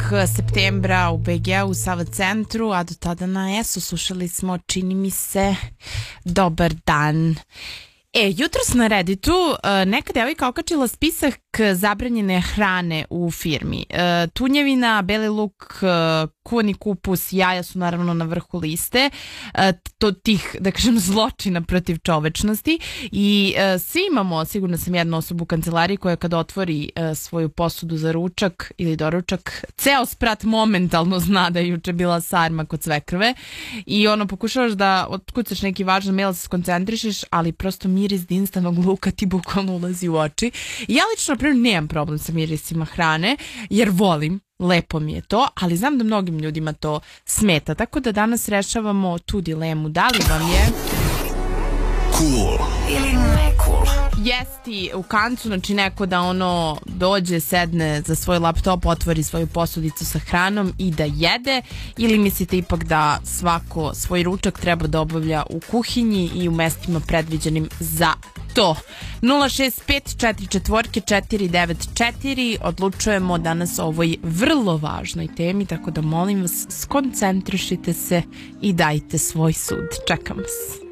septembra u BG-u u Sava centru, a do tada na ESO slušali smo, čini mi se, Dobar dan. Jutros na Redditu neka devojka okačila spisak zabranjene hrane u firmi. Tunjevina, beli luk, kuvani kupus, jaja su naravno na vrhu liste tih, da kažem, zločina protiv čovečnosti i svi imamo, sigurno sam jednu osobu u kancelariji koja kada otvori svoju posudu za ručak ili doručak, ceo sprat momentalno zna da je juče bila sarma kod svekrve i pokušavaš da otkucaš neki važan mail, se skoncentrišeš, ali prosto miris dinstanog luka ti bukvalno ulazi u oči. Ja lično, na primjer, nemam problem sa mirisima hrane, jer volim, lepo mi je to, ali znam da mnogim ljudima to smeta, tako da danas rešavamo tu dilemu. Da li vam je cool ili ne cool jesti u kancu, znači neko da dođe, sedne za svoj laptop, otvori svoju posudicu sa hranom i da jede, ili mislite ipak da svako svoj ručak treba da obavlja u kuhinji i u mestima predviđenim za to? 065-44-494 odlučujemo danas o ovoj vrlo važnoj temi, tako da molim vas, skoncentrišite se i dajte svoj sud. Čekam vas.